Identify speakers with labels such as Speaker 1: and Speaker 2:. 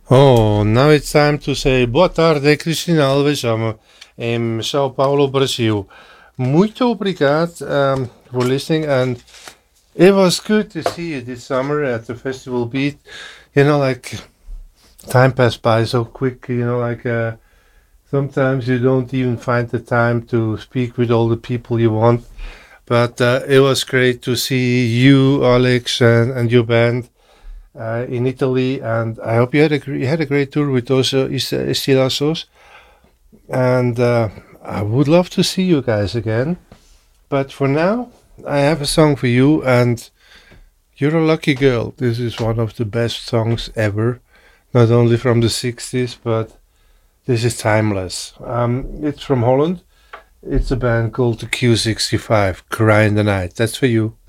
Speaker 1: Oh, now it's time to say boa tarde, Cristina Alves, em Sao Paulo, Brazil. Muito obrigado for listening, and it was good to see you this summer at the Festival Beat. Like time passed by so quick. Sometimes you don't even find the time to speak with all the people you want. But it was great to see you, Alex, and your band in Italy, and I hope you had a great tour with those Estilazos. And I would love to see you guys again. But for now, I have a song for you, and you're a lucky girl. This is one of the best songs ever, not only from the 60s, but this is timeless. It's from Holland. It's a band called the Q65, Cry in the Night. That's for you.